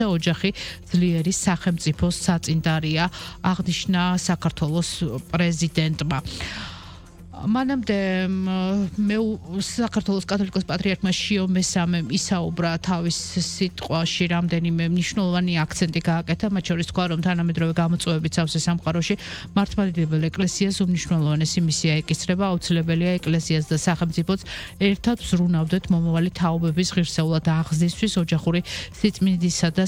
ოჯახი ძლიერი სახელმწიფოს საწინდარია, აღნიშნა საქართველოს პრეზიდენტმა. მანამდე საქართველოს კათოლიკოს პატრიარქმა შიო მესამემ ისაუბრა თავის სიტყვაში რამდენიმე მნიშვნელოვანი აქცენტი გააკეთა, მათ შორის თქვა, რომ თანამედროვე გამოწვევებით სავსე სამყაროში მართლმადიდებელ ეკლესიას უმნიშვნელოვანესი მისია ეკისრება, აუცილებელია ეკლესიას და სახელმწიფოც ერთად ვზრუნავდეთ მომავალი თაობების ღირსეულად აღზრდისთვის, ოჯახური სიწმინდისა და